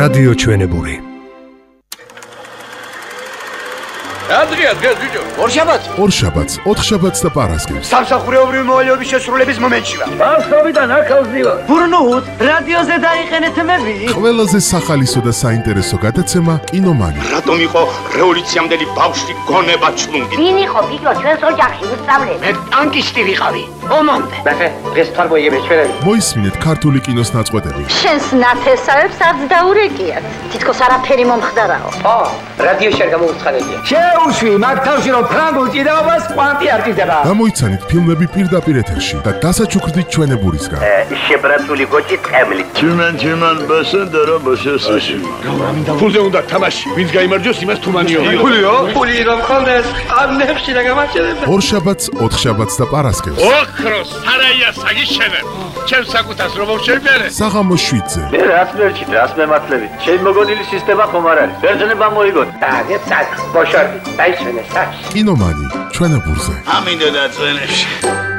რადიო ჩვენებური. Adria, Giorgio. ორშაბათს, ოთხშაბათს და პარასკევს. სამსახურეობრივი მოვალეობის შესრულების მომენტში ვარ. Ბავშვობიდან აქავს ვარ. ბურნუთ, რადიოზე დაიყენეთ მები. ყველაზე სახალისო და საინტერესო გადაცემა კინომანი. რატომ იყო რევოლუციამდელი ბავშვი გონება ჩლუნგი? ვინ იყო პიკო ჩვენს ოჯახში უსწავლე? მე ტანკისტი ვიყავი. ომამდე. Ბახე, დღეს თვალმოიგებ ჩვენები. მოისმინეთ ქართული კინოს ნაწყვეტები. შენს ნათესავებს არც დაურეკიათ. თითქოს არაფერი მომხდარაო. რადიოში არ გამოუცხადებია. შეუშვი მაგ თავში რომ ფრანგულ ჭიდაობას კვანტი არ ჭიდება. გამოიცანით ფილმები პირდაპირ ეთერში და დასაჩუქრდით ჩვენებურისგან. შებრაცული გოჭი წემლი. Чиман басендера басესაში. ფულზე უნდა თამაში. ვინც გაიმარჯვოს, იმას თუმანიო. ფული რომ ხონდეს, ამნებში და გამაჩერებს. ორშაბათს, ოთხშაბათს და პარასკევს. ოქროს სარაია საგიშენებ. ჩემს საკუთას რომ მოვშენებერე. საღამოს 7-ზე. მე რას მერჩით, რას მემართლებით? შენ მოგონილი სისტემა ხომ არ არის? ბერძნება მოიგოთ. დაგეცად, ბოშორდი, დაიჩვენე საჩ. კინომანი ჩვენებურზე. ამინდა და წვენებში.